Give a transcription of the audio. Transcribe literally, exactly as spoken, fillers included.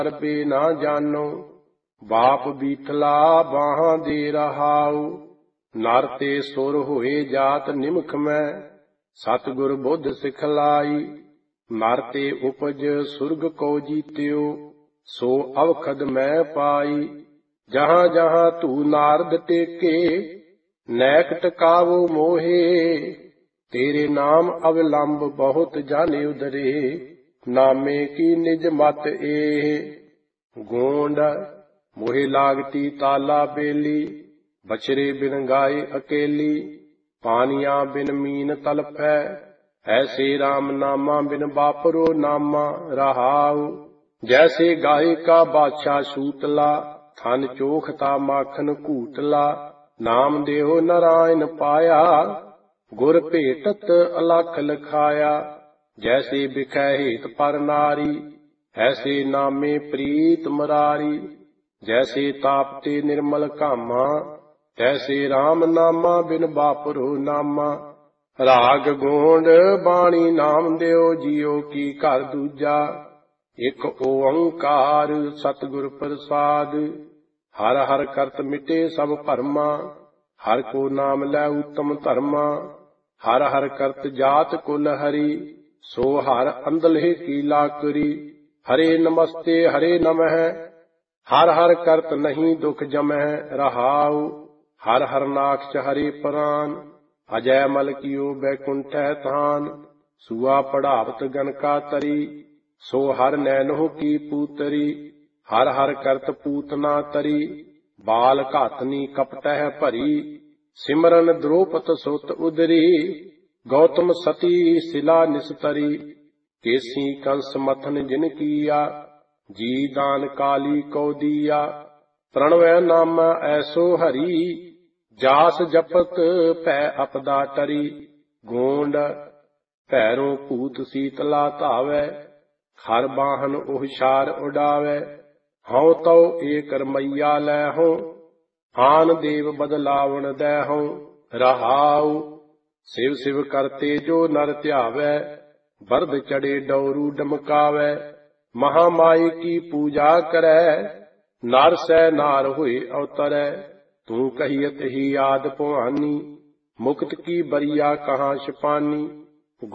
ਬੇ ਨਾ ਜਾਨੋ। ਬਾਪ ਬੀਤਲਾ ਬਾਹਾਂ ਦੇ ਰਹਾਉ। ਨਰ ਤੇ ਸੁਰ ਹੋਏ ਜਾਤ ਨਿਮਖ ਮੈਂ, ਸਤਿਗੁਰ ਬੁੱਧ ਸਿਖਲਾਈ। ਨਰ ਤੇ ਉਪਜ ਸੁਰਗ ਕੋ ਜੀਤਿਓ, ਸੋ ਅਵਖਦ ਮੈਂ ਪਾਈ। ਜਹਾਂ ਜਹਾਂ ਧੂ ਨਾਰਦ ਟੇਕੇ, ਨੈਕ ਟਕਾਵੋ ਮੋਹੇ। ਤੇਰੇ ਨਾਮ ਅਵਲੰਬ ਬਹੁਤ ਜਨ ਉਦਰੇ, ਨਾਮੇ ਕੀ ਨਿਜ ਮਤ ਏਹ। ਗੋਂਡ ਮੋਹਿ ਲਾਗਤੀ ਤਾਲਾ ਬੇਲੀ, ਬਛਰੇ ਬਿਨ ਗਾਏ ਅਕੇਲੀ। ਪਾਨੀਆਂ ਬਿਨ ਮੀਨ ਤਲਫੈ, ਐਸੇ ਰਾਮ ਨਾਮਾ ਬਿਨ ਬਾਪਰੋ ਨਾਮਾ ਰਹਾਉ। ਜੈਸੇ ਗਾਏ ਕਾ ਬਾਦਸ਼ਾਹ ਸੂਤਲਾ, ਥਨ ਚੋਖਤਾ ਮਾਖਨ ਘੂਟਲਾ। ਨਾਮ ਦੇਹੋ ਨਾਰਾਇਣ ਪਾਇਆ, ਗੁਰ ਭੇਟਤ ਅਲਖ ਲਖਾਇਆ। ਜੈਸੇ ਬਿਖੈ ਹੇਤ ਪਰ ਨਾਰੀ, ਐਸੇ ਨਾਮੇ ਪ੍ਰੀਤ ਮਰਾਰੀ। ਜੈਸੇ ਤਾਪ ਤੇ ਨਿਰਮਲ ਕਾਮਾ, ਤੈਸੇ ਰਾਮ ਨਾਮਾ ਬਿਨ ਬਾਪਰੋ ਨਾਮਾ। ਰਾਗ ਗੋਂਡ ਬਾਣੀ ਨਾਮ ਦਿਓ, ਜੀਓ ਕੀ ਘਰ ਦੂਜਾ। ਇਕ ਓੰਕਾਰ ਸਤਿਗੁਰ ਪ੍ਰਸਾਦ, ਹਰ ਹਰ ਕਰਤ ਮਿਟੇ ਸਭ ਭਰਮਾ। ਹਰ ਕੋ ਨਾਮ ਲੈ ਉਤਮ ਧਰਮਾ, ਹਰ ਹਰ ਕਰਤ ਜਾਤ ਕੁਲ ਹਰੀ। ਸੋ ਹਰ ਅੰਦਲੇ ਕੀ ਲਾਕਰੀ, ਹਰੇ ਨਮਸਤੇ ਹਰੇ ਨਮਹਿ। ਹਰ ਹਰ ਕਰਤ ਨਹੀਂ ਦੁਖ ਜਮਹਿ ਰਹਾਉ। ਹਰ ਹਰ ਨਾਖਚ ਹਰੇ ਪ੍ਰਾਨ, ਅਜੈ ਮਲ ਕੀਓ ਬੈਕੁੰਠੈ ਥਾਨ। ਸੂਆ ਪੜਾਵਤ ਗਨਕਾ ਤਰੀ, ਸੋ ਹਰ ਨੈਨੋ ਕੀ ਪੂਤਰੀ। ਹਰ ਹਰ ਕਰਤ ਪੂਤਨਾ ਤਰੀ, ਬਾਲ ਘਾਤਨੀ ਕਪਟਹਿ ਭਰੀ। ਸਿਮਰਨ ਦ੍ਰੋਪਤ ਸੁਤ ਉਦਰੀ, ਗੌਤਮ ਸਤੀ ਸਿਲਾ ਨਿਸਤਰੀ। ਕੇਸੀ ਕੰਸ ਮਥਨ ਜਿਨ ਕੀਆ, ਜੀ ਦਾਨ ਕਾਲੀ ਕਉ ਦੀਆ। ਪ੍ਰਣਵੈ ਨਾਮਾ ਐਸੋ ਹਰੀ, ਜਾਸ ਜਪਤ ਭੈ ਅਪਦਾ ਟਰੀ। ਗੋਂਡ ਭੈਰੋਂ ਭੂਤ ਸੀਤਲਾ ਧਾਵੈ, ਖਰ ਬਾਹਨ ਉਹ ਸ਼ਾਰ ਉਡਾਵੈ। ਹਉ ਤਉ ਏਕ ਰਮਈਆ ਲੈਹਉ, ਆਨ ਦੇਵ ਬਦਲਾਵਣ ਦੈਹਉ ਰਹਾਉ। ਸਿਵ ਸਿਵ ਕਰਤੇ ਜੋ ਨਰ ਧਿਆਵੈ, ਬਰਦ ਚੜੇ ਡਉਰੂ ਡਮਕਾਵੈ। ਮਹਾਮਾਈ ਕੀ ਪੂਜਾ ਕਰੈ, ਨਰ ਸੈ ਨਾਰ ਹੋਏ ਅਵਤਰੈ। ਤੂੰ ਕਹੀਅਤ ਹੀ ਆਦ ਭਵਾਨੀ, ਮੁਕਤ ਕੀ ਬਰੀਆ ਕਹਾਂ ਛਪਾਨੀ।